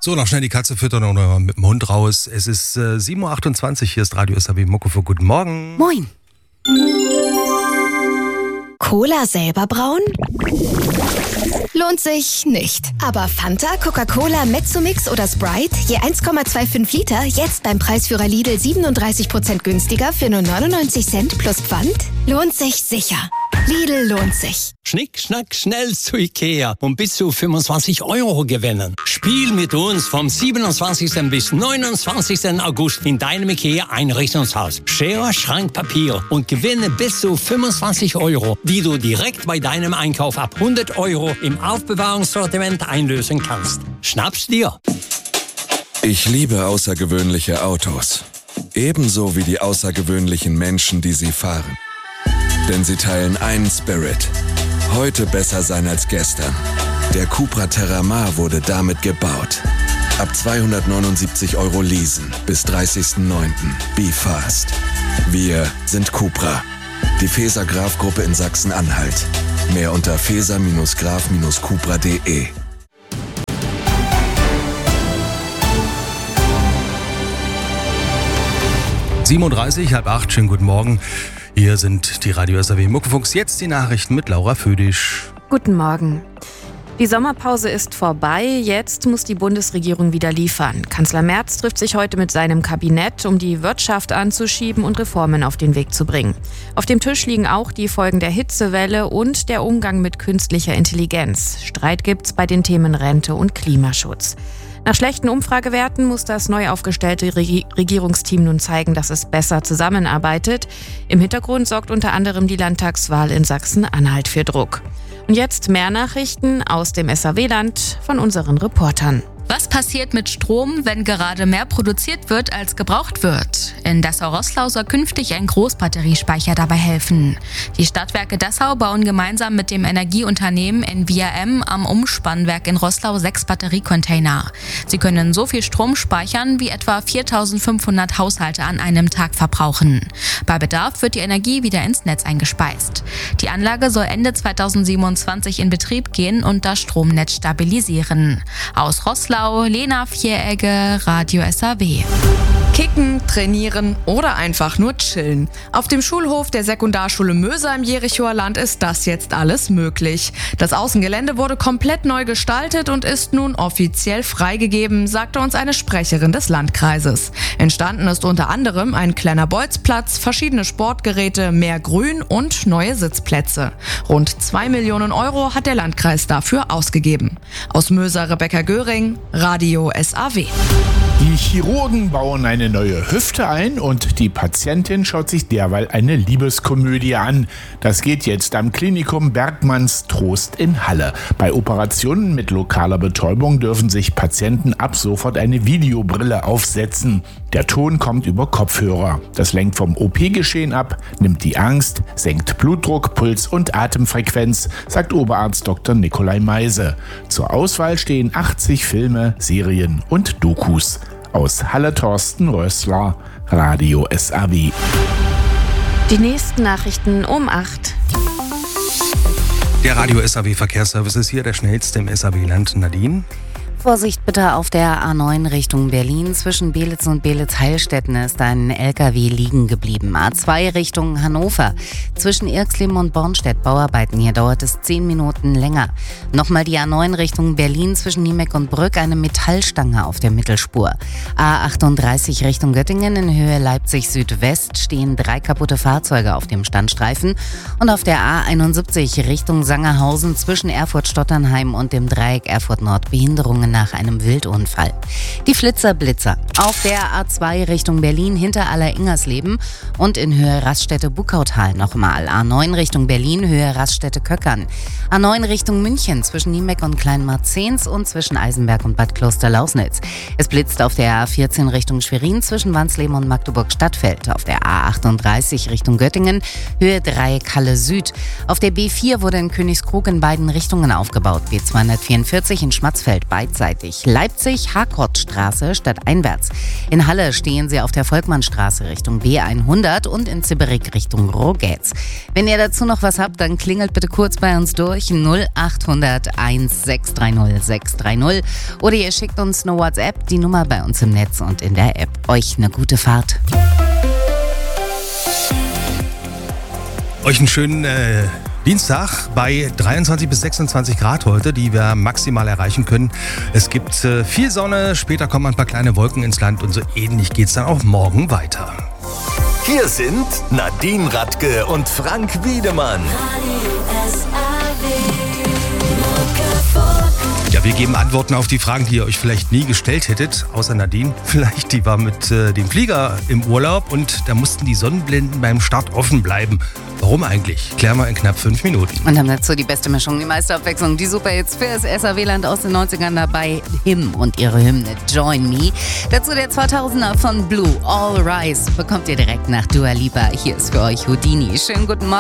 So, noch schnell die Katze füttern oder mit dem Hund raus. Es ist 7.28 Uhr, hier ist Radio SAW Muckefuck. Guten Morgen. Moin. Cola selber brauen? Lohnt sich nicht. Aber Fanta, Coca-Cola, Mezzomix oder Sprite, je 1,25 Liter, jetzt beim Preisführer Lidl 37% günstiger für nur 99 Cent plus Pfand? Lohnt sich sicher. Lidl lohnt sich. Schnick, schnack, schnell zu Ikea und bis zu 25 € gewinnen. Spiel mit uns vom 27. bis 29. August in deinem Ikea-Einrichtungshaus. Schere, Schrank, Papier und gewinne bis zu 25 €, die du direkt bei deinem Einkauf ab 100 € im Aufbewahrungssortiment einlösen kannst. Schnapp's dir! Ich liebe außergewöhnliche Autos. Ebenso wie die außergewöhnlichen Menschen, die sie fahren. Denn sie teilen einen Spirit. Heute besser sein als gestern. Der Cupra Terramar wurde damit gebaut. Ab 279 € leasen bis 30.09. Be fast. Wir sind Cupra. Die Feser-Graf-Gruppe in Sachsen-Anhalt. Mehr unter feser-graf-cupra.de. 7.30 Uhr, 7:30, schönen guten Morgen. Hier sind die Radio SAW Muckefucks. Jetzt die Nachrichten mit Laura Födisch. Guten Morgen. Die Sommerpause ist vorbei, jetzt muss die Bundesregierung wieder liefern. Kanzler Merz trifft sich heute mit seinem Kabinett, um die Wirtschaft anzuschieben und Reformen auf den Weg zu bringen. Auf dem Tisch liegen auch die Folgen der Hitzewelle und der Umgang mit künstlicher Intelligenz. Streit gibt's bei den Themen Rente und Klimaschutz. Nach schlechten Umfragewerten muss das neu aufgestellte Regierungsteam nun zeigen, dass es besser zusammenarbeitet. Im Hintergrund sorgt unter anderem die Landtagswahl in Sachsen-Anhalt für Druck. Und jetzt mehr Nachrichten aus dem SAW-Land von unseren Reportern. Was passiert mit Strom, wenn gerade mehr produziert wird, als gebraucht wird? In Dessau-Roßlau soll künftig ein Großbatteriespeicher dabei helfen. Die Stadtwerke Dessau bauen gemeinsam mit dem Energieunternehmen NVRM am Umspannwerk in Roßlau 6 Batteriecontainer. Sie können so viel Strom speichern, wie etwa 4.500 Haushalte an einem Tag verbrauchen. Bei Bedarf wird die Energie wieder ins Netz eingespeist. Die Anlage soll Ende 2027 in Betrieb gehen und das Stromnetz stabilisieren. Aus Roßlau Lena Vieregge, Radio SAW. Kicken, trainieren oder einfach nur chillen. Auf dem Schulhof der Sekundarschule Möser im Jerichoer Land ist das jetzt alles möglich. Das Außengelände wurde komplett neu gestaltet und ist nun offiziell freigegeben, sagte uns eine Sprecherin des Landkreises. Entstanden ist unter anderem ein kleiner Bolzplatz, verschiedene Sportgeräte, mehr Grün und neue Sitzplätze. Rund 2 Millionen € hat der Landkreis dafür ausgegeben. Aus Möser Rebecca Göring, Radio SAW. Die Chirurgen bauen eine neue Hüfte ein und die Patientin schaut sich derweil eine Liebeskomödie an. Das geht jetzt am Klinikum Bergmanns Trost in Halle. Bei Operationen mit lokaler Betäubung dürfen sich Patienten ab sofort eine Videobrille aufsetzen. Der Ton kommt über Kopfhörer. Das lenkt vom OP-Geschehen ab, nimmt die Angst, senkt Blutdruck, Puls und Atemfrequenz, sagt Oberarzt Dr. Nikolai Meise. Zur Auswahl stehen 80 Filme, Serien und Dokus. Aus Halle Thorsten Rössler, Radio SAW. Die nächsten Nachrichten um 8. Der Radio SAW Verkehrsservice ist hier der schnellste im SAW-Land. Nadine? Vorsicht bitte auf der A9 Richtung Berlin. Zwischen Belitz und Belitz-Heilstätten ist ein LKW liegen geblieben. A2 Richtung Hannover. Zwischen Irxleben und Bornstedt Bauarbeiten. Hier dauert es 10 Minuten länger. Nochmal die A9 Richtung Berlin. Zwischen Niemeck und Brück eine Metallstange auf der Mittelspur. A38 Richtung Göttingen in Höhe Leipzig Südwest stehen 3 kaputte Fahrzeuge auf dem Standstreifen. Und auf der A71 Richtung Sangerhausen zwischen Erfurt-Stotternheim und dem Dreieck Erfurt-Nord Behinderungen nach einem Wildunfall. Die Flitzer-Blitzer. Auf der A2 Richtung Berlin hinter Aller-Ingersleben und in Höhe Raststätte-Buckautal nochmal. A9 Richtung Berlin, Höhe Raststätte-Köckern. A9 Richtung München zwischen Niemeck und Kleinmarzens und zwischen Eisenberg und Bad Kloster-Lausnitz. Es blitzt auf der A14 Richtung Schwerin zwischen Wansleben und Magdeburg-Stadtfeld. Auf der A38 Richtung Göttingen, Höhe Dreieck Halle Süd. Auf der B4 wurde in Königskrug in beiden Richtungen aufgebaut. B244 in Schmatzfeld, Beize nordseitig. Leipzig, Harkortstraße stadteinwärts. In Halle stehen Sie auf der Volkmannstraße Richtung B100 und in Zibberig Richtung Rogetz. Wenn ihr dazu noch was habt, dann klingelt bitte kurz bei uns durch 0800 1630 630 oder ihr schickt uns eine WhatsApp, die Nummer bei uns im Netz und in der App. Euch eine gute Fahrt. Euch einen schönen Dienstag bei 23 bis 26 Grad heute, die wir maximal erreichen können. Es gibt viel Sonne, später kommen ein paar kleine Wolken ins Land und so ähnlich geht es dann auch morgen weiter. Hier sind Nadine Radke und Frank Wiedemann. Ja, wir geben Antworten auf die Fragen, die ihr euch vielleicht nie gestellt hättet, außer Nadine. Vielleicht, die war mit dem Flieger im Urlaub und da mussten die Sonnenblenden beim Start offen bleiben. Warum eigentlich? Klären wir in knapp 5 Minuten. Und dann dazu die beste Mischung, die meiste Abwechslung, die Superhits für das SAW-Land aus den 90ern dabei. Him und ihre Hymne Join Me. Dazu der 2000er von Blue, All Rise, bekommt ihr direkt nach Dua Lipa. Hier ist für euch Houdini. Schönen guten Morgen.